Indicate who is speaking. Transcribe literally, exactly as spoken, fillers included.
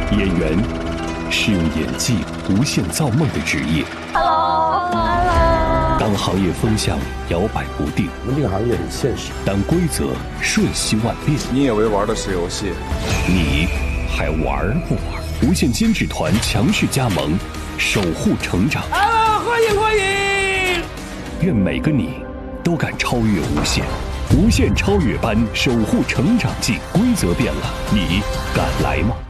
Speaker 1: 演员是用演技无限造梦的职业。
Speaker 2: Hello，Hello。
Speaker 1: 当行业风向摇摆不定，
Speaker 3: 我们这个行业很现实。
Speaker 1: 当规则瞬息万变，
Speaker 4: 你以为玩的是游戏，
Speaker 1: 你还玩不玩？无限监制团强势加盟，守护成长。
Speaker 5: 啊，欢迎欢迎！
Speaker 1: 愿每个你都敢超越无限，无限超越班守护成长记，规则变了，你敢来吗？